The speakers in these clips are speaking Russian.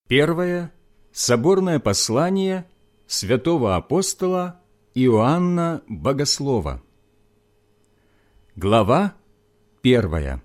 Первое соборное послание святого апостола Иоанна Богослова. Глава 1.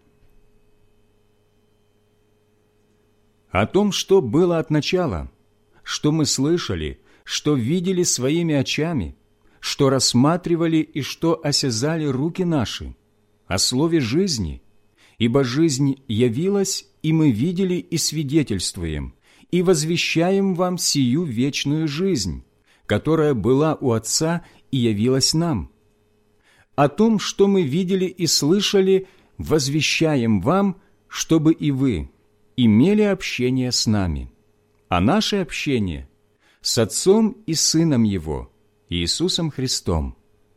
О том, что было от начала, что мы слышали, что видели своими очами, что рассматривали и что осязали руки наши, о слове жизни, ибо жизнь явилась, и мы видели и свидетельствуем, и возвещаем вам сию вечную жизнь, которая была у Отца и явилась нам. О том, что мы видели и слышали, возвещаем вам, чтобы и вы имели общение с нами. А наше общение с Отцом и Сыном Его, Иисусом Христом.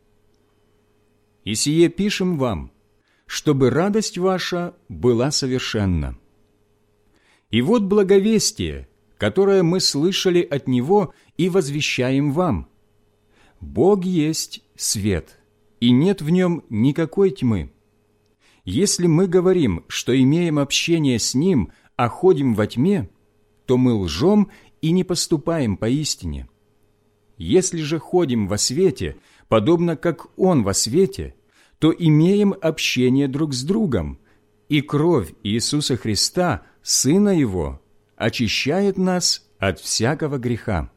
И сие пишем вам, чтобы радость ваша была совершенна. И вот благовестие, которое мы слышали от Него и возвещаем вам. Бог есть свет, и нет в Нем никакой тьмы. Если мы говорим, что имеем общение с Ним, а ходим во тьме, то мы лжем и не поступаем поистине. Если же ходим во свете, подобно как Он во свете, то имеем общение друг с другом, и кровь Иисуса Христа, Сына Его, очищает нас от всякого греха.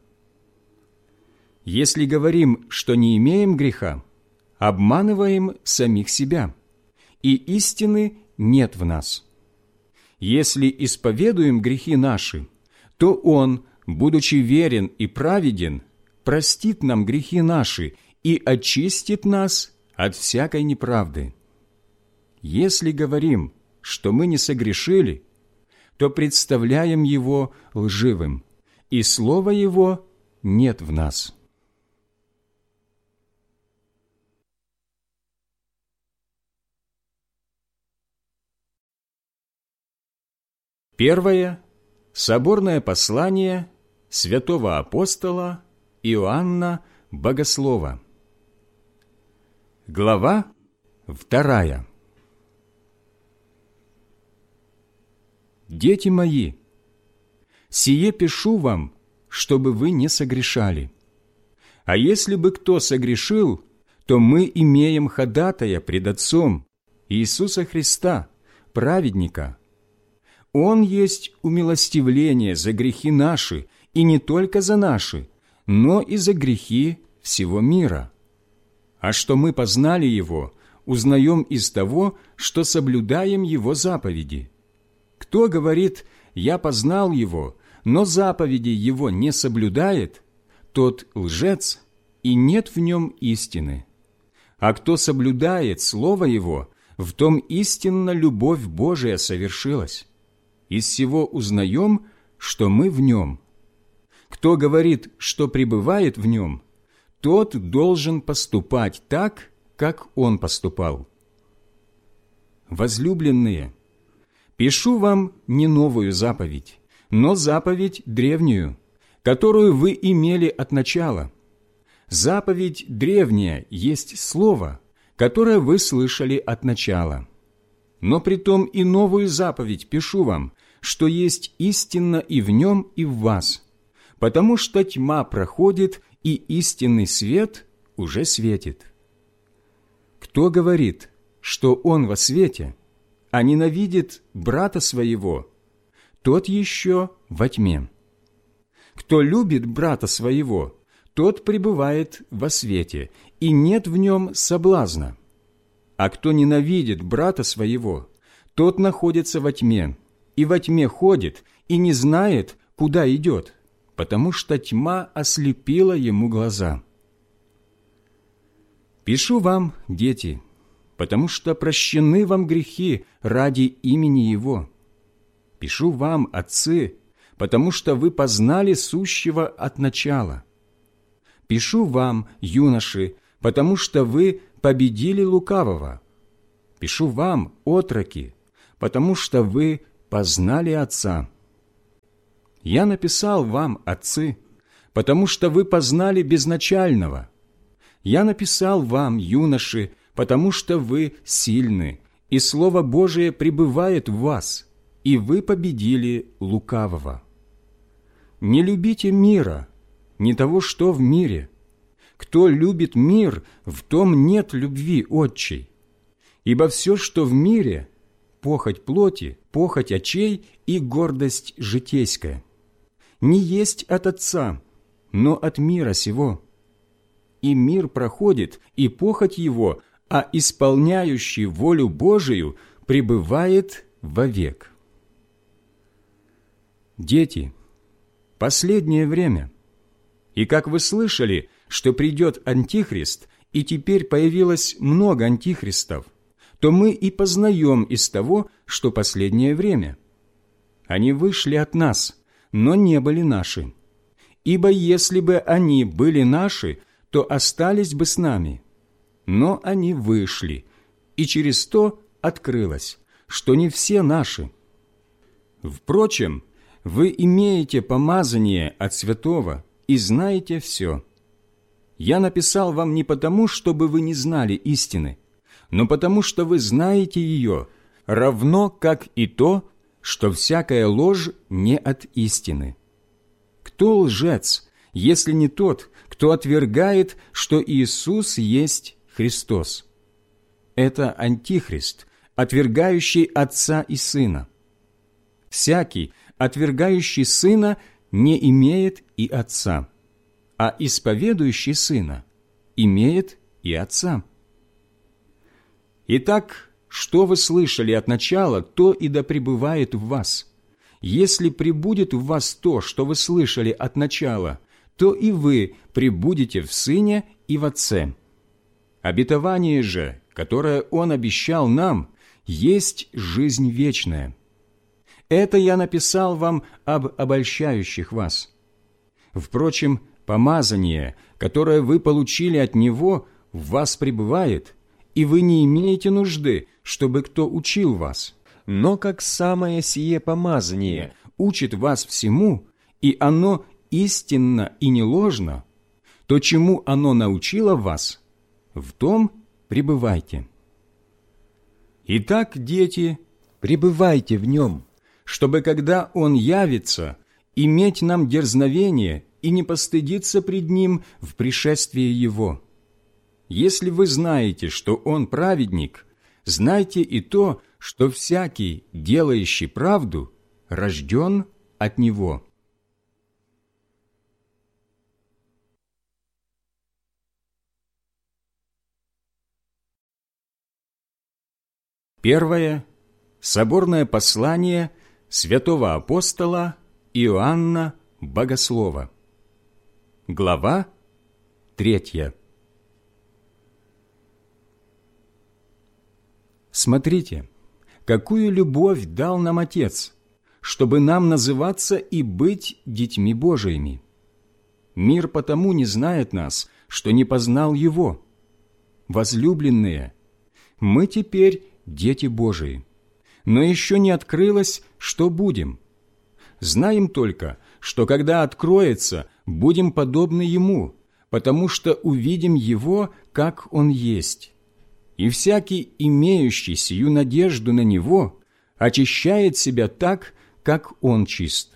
Если говорим, что не имеем греха, обманываем самих себя, и истины нет в нас. Если исповедуем грехи наши, то Он, будучи верен и праведен, простит нам грехи наши и очистит нас от всякой неправды. Если говорим, что мы не согрешили, то представляем Его лживым, и слова Его нет в нас. Первое соборное послание святого апостола Иоанна Богослова. Глава 2. Дети мои, сие пишу вам, чтобы вы не согрешали. А если бы кто согрешил, то мы имеем ходатая пред Отцом, Иисуса Христа, праведника. Он есть умилостивление за грехи наши, и не только за наши, но и за грехи всего мира. А что мы познали Его, узнаем из того, что соблюдаем Его заповеди. Кто говорит «я познал Его», но заповеди Его не соблюдает, тот лжец, и нет в нем истины. А кто соблюдает Слово Его, в том истинно любовь Божия совершилась. Из сего узнаем, что мы в Нем. Кто говорит, что пребывает в Нем, тот должен поступать так, как Он поступал. Возлюбленные, пишу вам не новую заповедь, но заповедь древнюю, которую вы имели от начала. Заповедь древняя есть слово, которое вы слышали от начала. Но притом и новую заповедь пишу вам, что есть истинно и в нем, и в вас, потому что тьма проходит, и истинный свет уже светит. Кто говорит, что он во свете, а ненавидит брата своего, тот еще во тьме. Кто любит брата своего, тот пребывает во свете, и нет в нем соблазна. А кто ненавидит брата своего, тот находится во тьме, и во тьме ходит, и не знает, куда идет, потому что тьма ослепила ему глаза. Пишу вам, дети, потому что прощены вам грехи ради имени Его. Пишу вам, отцы, потому что вы познали сущего от начала. Пишу вам, юноши, потому что вы победили лукавого. Пишу вам, отроки, потому что вы познали Отца. Я написал вам, отцы, потому что вы познали безначального. Я написал вам, юноши, потому что вы сильны, и Слово Божие пребывает в вас, и вы победили лукавого. не любите мира, не того, что в мире. Кто любит мир, в том нет любви Отчей. Ибо все, что в мире, похоть плоти, похоть очей и гордость житейская, не есть от Отца, но от мира сего. И мир проходит, и похоть его, а исполняющий волю Божию пребывает вовек. Дети, последнее время. И как вы слышали, что придет Антихрист, и теперь появилось много антихристов, то мы и познаем из того, что последнее время. Они вышли от нас, но не были наши. Ибо если бы они были наши, то остались бы с нами. Но они вышли, и через то открылось, что не все наши. Впрочем, вы имеете помазание от Святого и знаете все. Я написал вам не потому, чтобы вы не знали истины, но потому, что вы знаете ее, равно как и то, что всякая ложь не от истины. Кто лжец, если не тот, кто отвергает, что Иисус есть Христос? Это Антихрист, отвергающий Отца и Сына. Всякий, отвергающий Сына, не имеет и Отца, а исповедующий Сына имеет и Отца. Итак, что вы слышали от начала, то и да пребывает в вас. Если пребудет в вас то, что вы слышали от начала, то и вы пребудете в Сыне и в Отце. Обетование же, которое Он обещал нам, есть жизнь вечная. Это я написал вам об обольщающих вас. Впрочем, помазание, которое вы получили от Него, в вас пребывает, и вы не имеете нужды, чтобы кто учил вас. Но как самое сие помазание учит вас всему, и оно истинно и не ложно, то чему оно научило вас, в том пребывайте. Итак, дети, пребывайте в нем, чтобы, когда он явится, иметь нам дерзновение и не постыдиться пред ним в пришествии его. Если вы знаете, что он праведник, знайте и то, что всякий, делающий правду, рожден от него. Первое. Соборное послание святого апостола Иоанна Богослова. Глава 3. Смотрите, какую любовь дал нам Отец, чтобы нам называться и быть детьми Божиими. Мир потому не знает нас, что не познал Его. Возлюбленные, мы теперь дети Божии, но еще не открылось, что будем. Знаем только, что когда откроется, будем подобны Ему, потому что увидим Его, как Он есть. И всякий, имеющий сию надежду на Него, очищает себя так, как Он чист.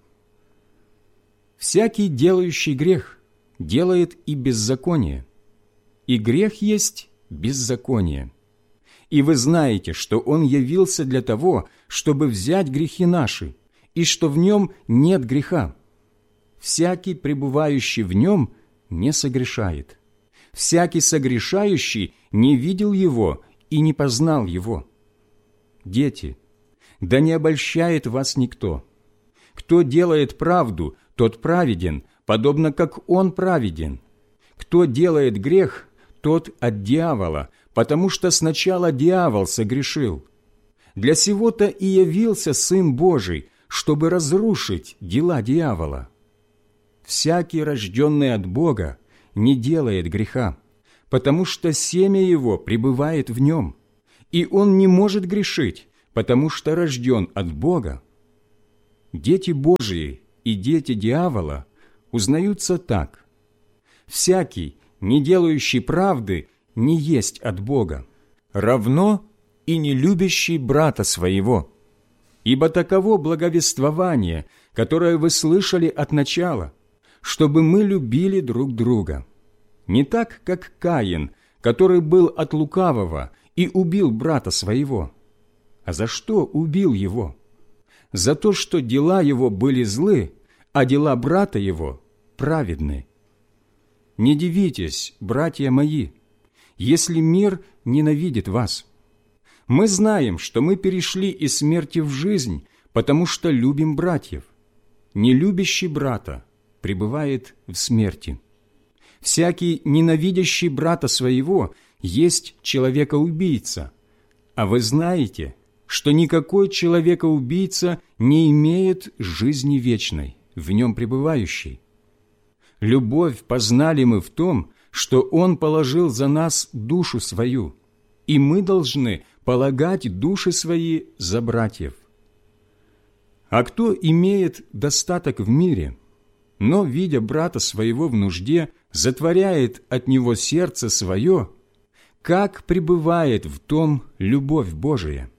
Всякий, делающий грех, делает и беззаконие, и грех есть беззаконие. И вы знаете, что Он явился для того, чтобы взять грехи наши, и что в Нем нет греха. Всякий, пребывающий в Нем, не согрешает. Всякий согрешающий не видел Его и не познал Его. Дети, да не обольщает вас никто. Кто делает правду, тот праведен, подобно как Он праведен. Кто делает грех, тот от дьявола, потому что сначала дьявол согрешил. Для сего-то и явился Сын Божий, чтобы разрушить дела дьявола. Всякий, рожденный от Бога, не делает греха, потому что семя его пребывает в нем, и он не может грешить, потому что рожден от Бога. Дети Божии и дети дьявола узнаются так. Всякий, не делающий правды, не есть от Бога, равно и не любящий брата своего. Ибо таково благовествование, которое вы слышали от начала, чтобы мы любили друг друга. Не так, как Каин, который был от лукавого и убил брата своего. А за что убил его? За то, что дела его были злы, а дела брата его праведны. Не дивитесь, братья мои, если мир ненавидит вас. Мы знаем, что мы перешли из смерти в жизнь, потому что любим братьев. Не любящий брата пребывает в смерти. Всякий ненавидящий брата своего есть человекоубийца, а вы знаете, что никакой человекоубийца не имеет жизни вечной, в нем пребывающей. Любовь познали мы в том, что Он положил за нас душу свою, и мы должны полагать души свои за братьев. А кто имеет достаток в мире, но, видя брата своего в нужде, затворяет от него сердце свое, как пребывает в том любовь Божия?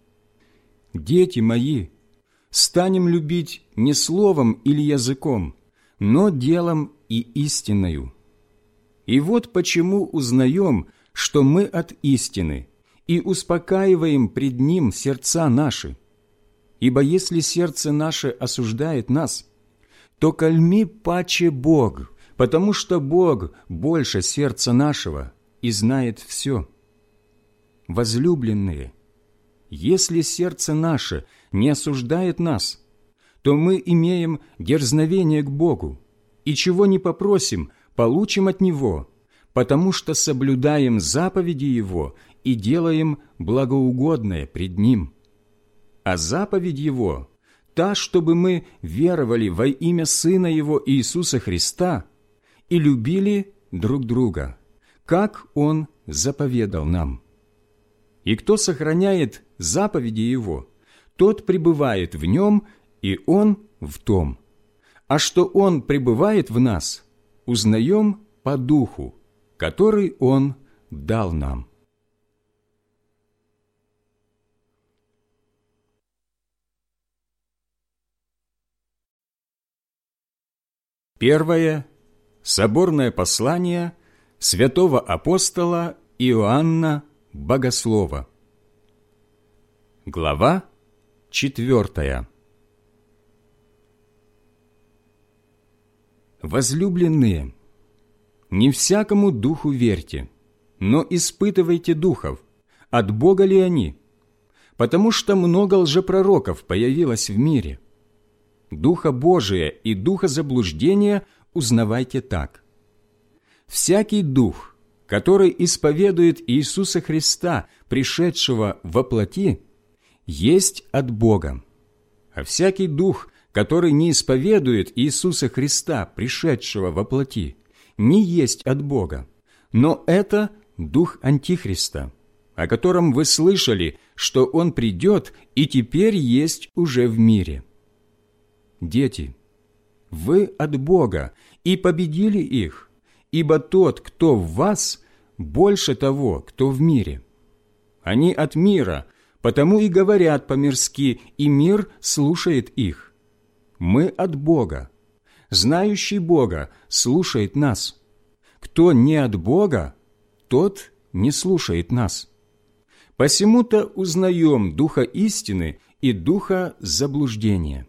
Дети мои, станем любить не словом или языком, но делом и истинною. И вот почему узнаем, что мы от истины, и успокаиваем пред Ним сердца наши. Ибо если сердце наше осуждает нас, то кальми паче Бог, потому что Бог больше сердца нашего и знает все. Возлюбленные, если сердце наше не осуждает нас, то мы имеем дерзновение к Богу, и чего не попросим, получим от Него, потому что соблюдаем заповеди Его и делаем благоугодное пред Ним. А заповедь Его – та, чтобы мы веровали во имя Сына Его Иисуса Христа и любили друг друга, как Он заповедал нам. И кто сохраняет заповеди Его, тот пребывает в Нем, и Он в том. А что Он пребывает в нас, узнаем по Духу, который Он дал нам. Первое соборное послание святого апостола Иоанна Богослова. Глава 4. Возлюбленные, не всякому духу верьте, но испытывайте духов, от Бога ли они, потому что много лжепророков появилось в мире. Духа Божия и духа заблуждения узнавайте так. Всякий дух, который исповедует Иисуса Христа, пришедшего во плоти, есть от Бога, а всякий дух, который не исповедует Иисуса Христа, пришедшего во плоти, не есть от Бога, но это дух Антихриста, о котором вы слышали, что он придет и теперь есть уже в мире. Дети, вы от Бога и победили их, ибо тот, кто в вас, больше того, кто в мире. Они от мира, потому и говорят по-мирски, и мир слушает их. Мы от Бога. Знающий Бога слушает нас. Кто не от Бога, тот не слушает нас. Посему-то узнаем духа истины и духа заблуждения.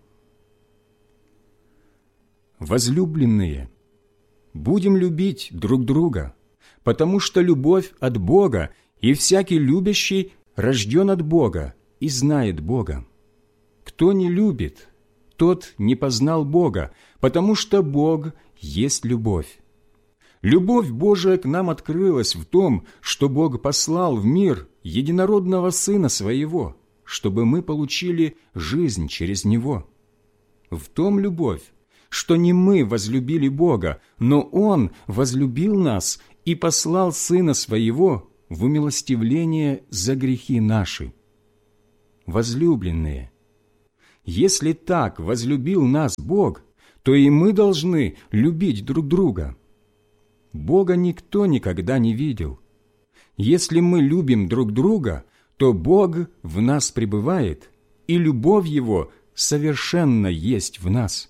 Возлюбленные, будем любить друг друга, потому что любовь от Бога, и всякий любящий рожден от Бога и знает Бога. Кто не любит, тот не познал Бога, потому что Бог есть любовь. Любовь Божия к нам открылась в том, что Бог послал в мир единородного Сына Своего, чтобы мы получили жизнь через Него. В том любовь, что не мы возлюбили Бога, но Он возлюбил нас и послал Сына Своего в умилостивление за грехи наши. Возлюбленные, если так возлюбил нас Бог, то и мы должны любить друг друга. Бога никто никогда не видел. Если мы любим друг друга, то Бог в нас пребывает, и любовь Его совершенно есть в нас.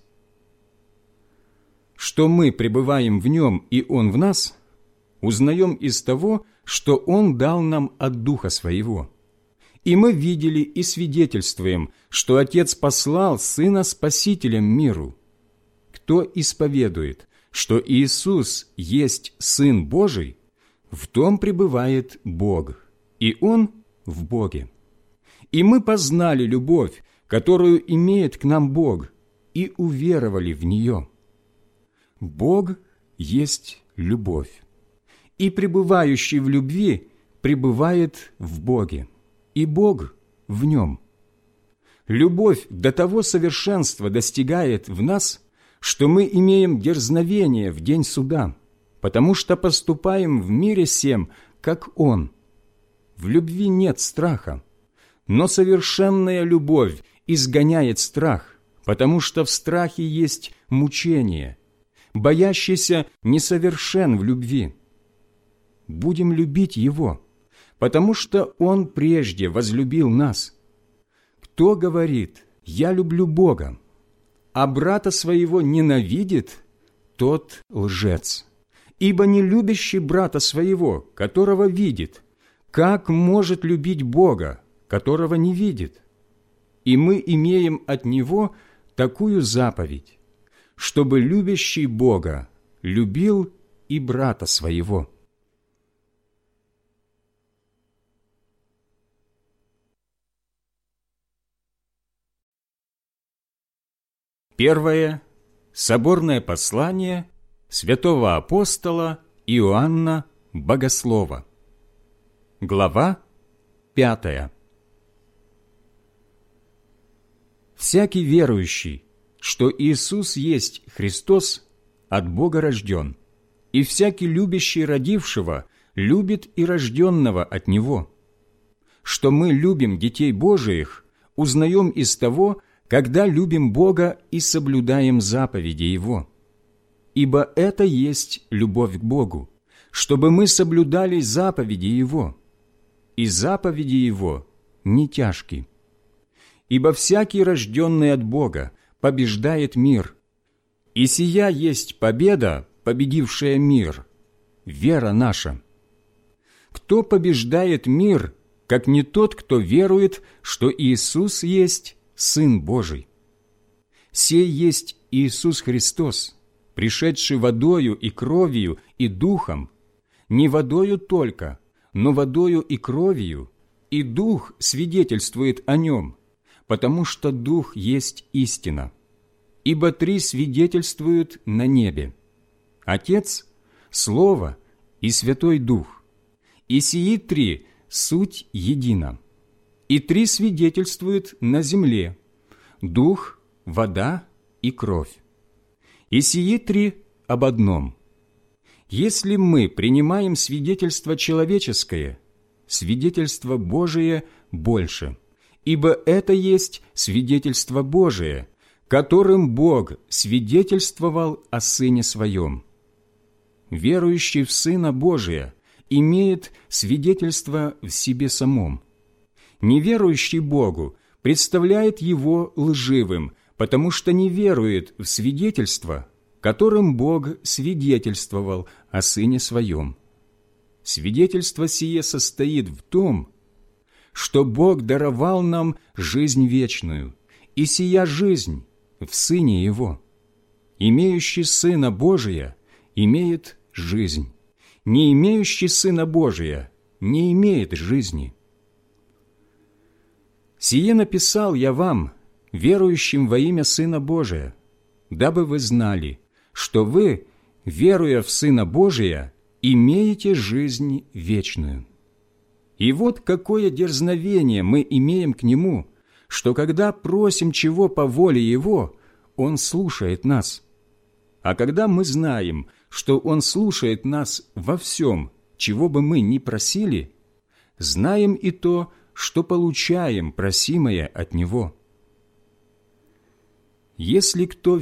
Что мы пребываем в Нем, и Он в нас, узнаем из того, что Он дал нам от Духа Своего. И мы видели и свидетельствуем, что Отец послал Сына Спасителем миру. Кто исповедует, что Иисус есть Сын Божий, в том пребывает Бог, и Он в Боге. И мы познали любовь, которую имеет к нам Бог, и уверовали в нее. Бог есть любовь, и пребывающий в любви пребывает в Боге, и Бог в нем. Любовь до того совершенства достигает в нас, что мы имеем дерзновение в день суда, потому что поступаем в мире сем, как Он. В любви нет страха, но совершенная любовь изгоняет страх, потому что в страхе есть мучение. Боящийся несовершен в любви. Будем любить Его, потому что Он прежде возлюбил нас. Кто говорит: «Я люблю Бога», а брата своего ненавидит, тот лжец. Ибо не любящий брата своего, которого видит, как может любить Бога, которого не видит? И мы имеем от Него такую заповедь, чтобы любящий Бога любил и брата своего. Первое соборное послание святого апостола Иоанна Богослова. Глава 5. Всякий верующий, что Иисус есть Христос, от Бога рожден, и всякий любящий родившего любит и рожденного от Него. Что мы любим детей Божиих, узнаем из того, когда любим Бога и соблюдаем заповеди Его. Ибо это есть любовь к Богу, чтобы мы соблюдали заповеди Его. И заповеди Его не тяжки. Ибо всякий, рожденный от Бога, побеждает мир. И сия есть победа, победившая мир, вера наша. Кто побеждает мир, как не тот, кто верует, что Иисус есть Сын Божий? Сей есть Иисус Христос, пришедший водою и кровью и духом, не водою только, но водою и кровью, и Дух свидетельствует о Нем, потому что Дух есть истина. Ибо три свидетельствуют на небе: Отец, Слово и Святой Дух, и сии три суть едина. И три свидетельствуют на земле: Дух, вода и кровь. И сии три об одном. Если мы принимаем свидетельство человеческое, свидетельство Божие больше, ибо это есть свидетельство Божие, которым Бог свидетельствовал о Сыне Своем. Верующий в Сына Божия имеет свидетельство в себе самом. Неверующий Богу представляет Его лживым, потому что не верует в свидетельство, которым Бог свидетельствовал о Сыне Своем. Свидетельство сие состоит в том, что Бог даровал нам жизнь вечную, и сия жизнь в Сыне Его. Имеющий Сына Божия имеет жизнь, не имеющий Сына Божия не имеет жизни. Сие написал я вам, верующим во имя Сына Божия, дабы вы знали, что вы, веруя в Сына Божия, имеете жизнь вечную. И вот какое дерзновение мы имеем к Нему, что когда просим чего по воле Его, Он слушает нас. А когда мы знаем, что Он слушает нас во всем, чего бы мы ни просили, знаем и то, что получаем просимое от Него. Если кто